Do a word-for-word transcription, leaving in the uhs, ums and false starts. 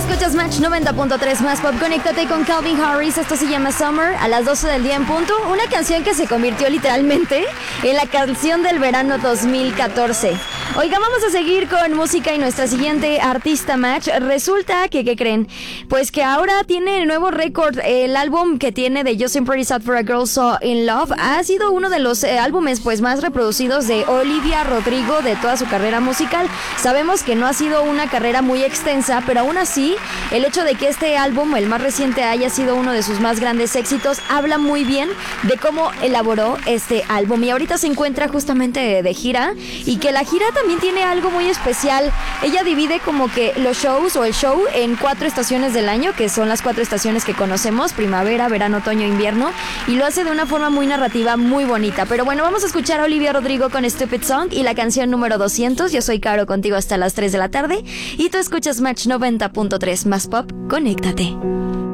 Escuchas Match noventa punto tres más pop. Conéctate con Calvin Harris. Esto se llama Summer a las doce del día en punto. Una canción que se convirtió literalmente en la canción del verano dos mil catorce. Oiga, vamos a seguir con música y nuestra siguiente artista Match. Resulta que, ¿qué creen? Pues que ahora tiene nuevo récord. El álbum que tiene de Just Pretty Sad for a Girl So in Love ha sido uno de los eh, álbumes pues más reproducidos de Olivia Rodrigo de toda su carrera musical. Sabemos que no ha sido una carrera muy extensa, pero aún así, el hecho de que este álbum, el más reciente, haya sido uno de sus más grandes éxitos, habla muy bien de cómo elaboró este álbum. Y ahorita se encuentra justamente de, de gira, y que la gira también tiene algo muy especial. Ella divide como que los shows o el show en cuatro estaciones del año, que son las cuatro estaciones que conocemos: primavera, verano, otoño, invierno, y lo hace de una forma muy narrativa, muy bonita. Pero bueno, vamos a escuchar a Olivia Rodrigo con Stupid Song y la canción número doscientos. Yo soy Caro, contigo hasta las tres de la tarde, y tú escuchas Match noventa punto tres más pop. Conéctate.